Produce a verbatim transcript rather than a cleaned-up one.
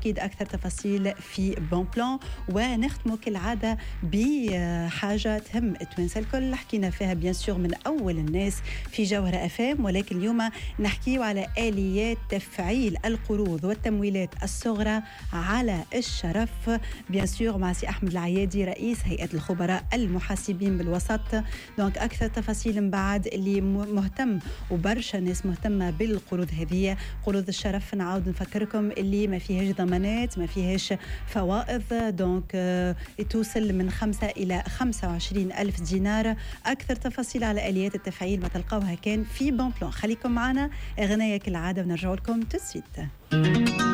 أكيد أكثر تفاصيل في بون بلان. ونختم كالعادة بحاجة تهم التوانسة الكل حكينا فيها بيان سور من أول الناس في جوهرة أفام، ولكن اليوم نحكيو على آليات تفعيل القروض والتمويلات الصغرى على الشرف بيان سور مع سي أحمد العيادي رئيس هيئة الخبراء المحاسبين بالوسط. دونك أكثر تفاصيل من بعد اللي مهتم وبرشا ناس مهتمة بالقروض هذه، قروض الشرف نعاود نفكركم اللي ما فيهاش ضمانات ما فيهاش فوائض، دونك آه توصل من خمسة إلى خمسة وعشرين ألف دينار. أكثر تفاصيل على آليات التفعيل ما تلقاوها كان في بون بلان. خليكم معنا، أغنية كالعادة ونرجع لكم تسويت.